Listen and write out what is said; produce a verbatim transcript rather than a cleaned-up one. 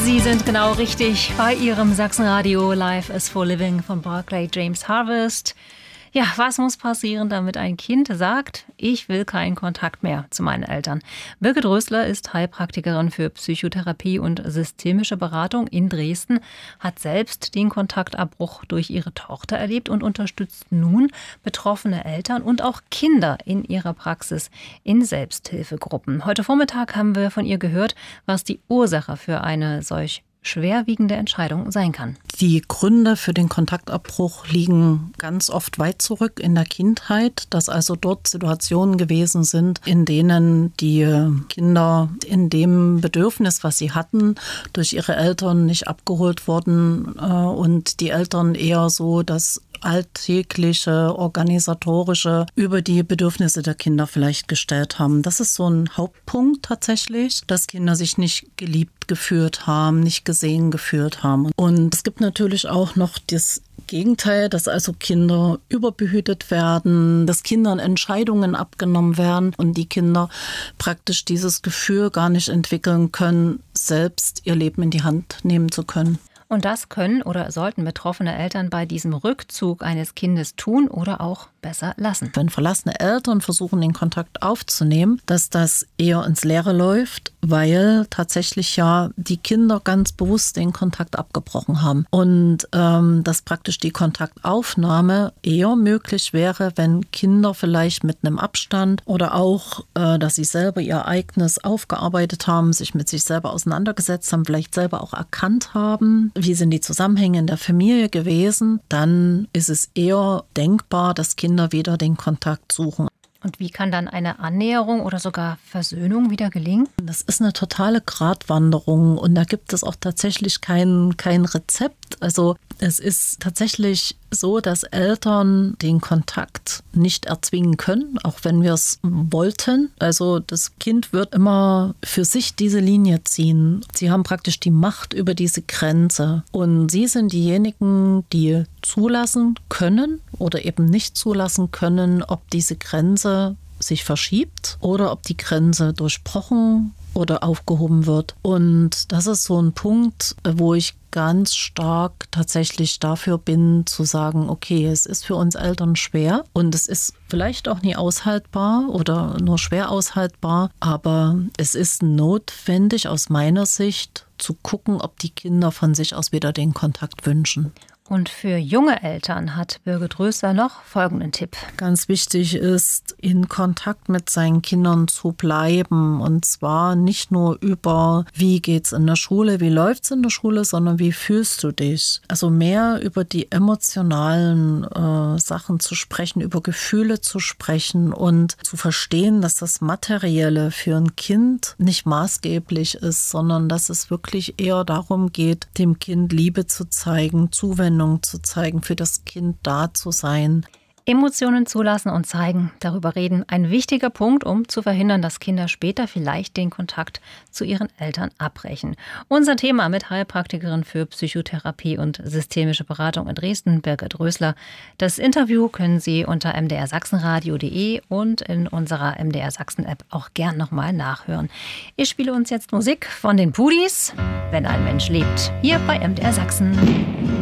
Sie sind genau richtig bei Ihrem Sachsenradio Life is for Living von Barclay James Harvest. Ja, was muss passieren, damit ein Kind sagt, ich will keinen Kontakt mehr zu meinen Eltern? Birgit Rösler ist Heilpraktikerin für Psychotherapie und systemische Beratung in Dresden, hat selbst den Kontaktabbruch durch ihre Tochter erlebt und unterstützt nun betroffene Eltern und auch Kinder in ihrer Praxis in Selbsthilfegruppen. Heute Vormittag haben wir von ihr gehört, was die Ursache für eine solch schwerwiegende Entscheidung sein kann. Die Gründe für den Kontaktabbruch liegen ganz oft weit zurück in der Kindheit, dass also dort Situationen gewesen sind, in denen die Kinder in dem Bedürfnis, was sie hatten, durch ihre Eltern nicht abgeholt wurden und die Eltern eher so das alltägliche, organisatorische über die Bedürfnisse der Kinder vielleicht gestellt haben. Das ist so ein Hauptpunkt tatsächlich, dass Kinder sich nicht geliebt gefühlt haben, nicht gesehen gefühlt haben. Und es gibt natürlich auch noch das Gegenteil, dass also Kinder überbehütet werden, dass Kindern Entscheidungen abgenommen werden und die Kinder praktisch dieses Gefühl gar nicht entwickeln können, selbst ihr Leben in die Hand nehmen zu können. Und das können oder sollten betroffene Eltern bei diesem Rückzug eines Kindes tun oder auch besser lassen. Wenn verlassene Eltern versuchen, den Kontakt aufzunehmen, dass das eher ins Leere läuft, weil tatsächlich ja die Kinder ganz bewusst den Kontakt abgebrochen haben. Und ähm, dass praktisch die Kontaktaufnahme eher möglich wäre, wenn Kinder vielleicht mit einem Abstand oder auch, äh, dass sie selber ihr Ereignis aufgearbeitet haben, sich mit sich selber auseinandergesetzt haben, vielleicht selber auch erkannt haben, wie sind die Zusammenhänge in der Familie gewesen, dann ist es eher denkbar, dass Kinder wieder den Kontakt suchen. Und wie kann dann eine Annäherung oder sogar Versöhnung wieder gelingen? Das ist eine totale Gratwanderung und da gibt es auch tatsächlich kein, kein Rezept. Also es ist tatsächlich so, dass Eltern den Kontakt nicht erzwingen können, auch wenn wir es wollten. Also das Kind wird immer für sich diese Linie ziehen. Sie haben praktisch die Macht über diese Grenze und sie sind diejenigen, die zulassen können oder eben nicht zulassen können, ob diese Grenze sich verschiebt oder ob die Grenze durchbrochen oder aufgehoben wird. Und das ist so ein Punkt, wo ich ganz stark tatsächlich dafür bin, zu sagen, okay, es ist für uns Eltern schwer und es ist vielleicht auch nie aushaltbar oder nur schwer aushaltbar, aber es ist notwendig aus meiner Sicht zu gucken, ob die Kinder von sich aus wieder den Kontakt wünschen. Und für junge Eltern hat Birgit Rösler noch folgenden Tipp. Ganz wichtig ist, in Kontakt mit seinen Kindern zu bleiben. Und zwar nicht nur über, wie geht's in der Schule, wie läuft's in der Schule, sondern wie fühlst du dich? Also mehr über die emotionalen äh, Sachen zu sprechen, über Gefühle zu sprechen und zu verstehen, dass das Materielle für ein Kind nicht maßgeblich ist, sondern dass es wirklich eher darum geht, dem Kind Liebe zu zeigen, Zuwendung zu zeigen, für das Kind da zu sein. Emotionen zulassen und zeigen, darüber reden, ein wichtiger Punkt, um zu verhindern, dass Kinder später vielleicht den Kontakt zu ihren Eltern abbrechen. Unser Thema mit Heilpraktikerin für Psychotherapie und systemische Beratung in Dresden, Birgit Rösler. Das Interview können Sie unter m d r sachsenradio punkt d e und in unserer M D R Sachsen App auch gern nochmal nachhören. Ich spiele uns jetzt Musik von den Pudis, Wenn ein Mensch lebt, hier bei M D R Sachsen.